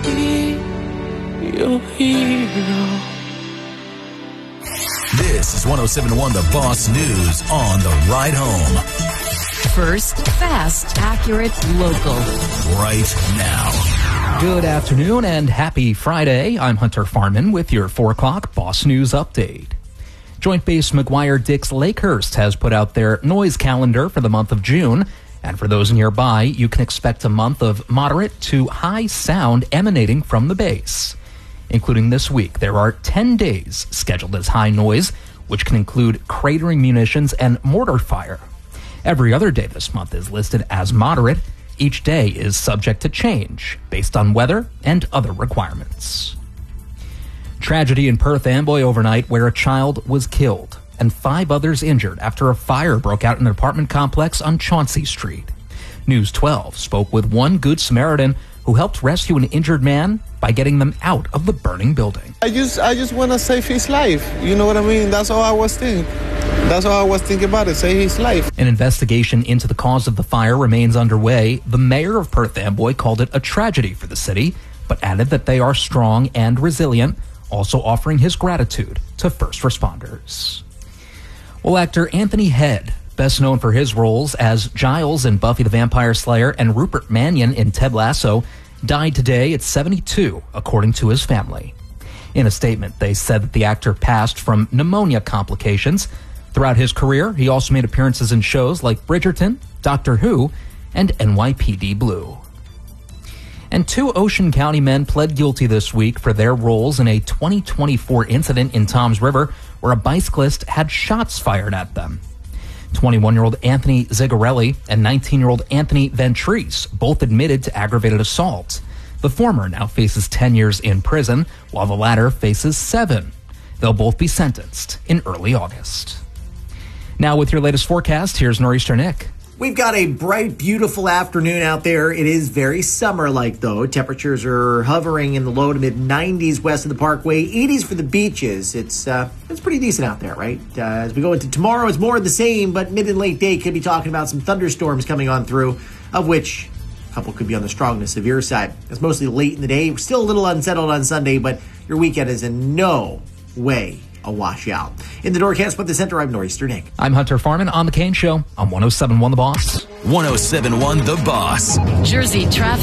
be your hero. This is 107.1 The Boss News on the ride home. First, fast, accurate, local. Right now. Good afternoon and happy Friday. I'm Hunter Farman with your 4 o'clock Boss News update. Joint Base McGuire-Dix Lakehurst has put out their noise calendar for the month of June. And for those nearby, you can expect a month of moderate to high sound emanating from the base. Including this week, there are 10 days scheduled as high noise, which can include cratering munitions and mortar fire. Every other day this month is listed as moderate. Each day is subject to change based on weather and other requirements. Tragedy in Perth Amboy overnight where a child was killed and 5 others injured after a fire broke out in an apartment complex on Chauncey Street. News 12 spoke with one Good Samaritan who helped rescue an injured man by getting them out of the burning building. I just want to save his life. You know what I mean? That's all I was thinking. That's all I was thinking about it, save his life. An investigation into the cause of the fire remains underway. The mayor of Perth Amboy called it a tragedy for the city, but added that they are strong and resilient, also offering his gratitude to first responders. Well, actor Anthony Head, best known for his roles as Giles in Buffy the Vampire Slayer and Rupert Mannion in Ted Lasso, died today at 72, according to his family. In a statement, they said that the actor passed from pneumonia complications. Throughout his career, he also made appearances in shows like Bridgerton, Doctor Who, and NYPD Blue. And 2 Ocean County men pled guilty this week for their roles in a 2024 incident in Toms River where a bicyclist had shots fired at them. 21-year-old Anthony Zigarelli and 19-year-old Anthony Ventrese both admitted to aggravated assault. The former now faces 10 years in prison, while the latter faces 7. They'll both be sentenced in early August. Now with your latest forecast, here's Nor'easter Nick. We've got a bright, beautiful afternoon out there. It is very summer-like, though. Temperatures are hovering in the low to mid-90s west of the Parkway, 80s for the beaches. It's pretty decent out there, right? As we go into tomorrow, it's more of the same, but mid and late day could be talking about some thunderstorms coming on through, of which a couple could be on the strong to severe side. It's mostly late in the day. We're still a little unsettled on Sunday, but your weekend is in no way a washout. In the Norcast, but the center, I'm Nor'easter Nick. I'm Hunter Farman on The Kane Show on 107.1 The Boss. 107.1 The Boss. Jersey traffic.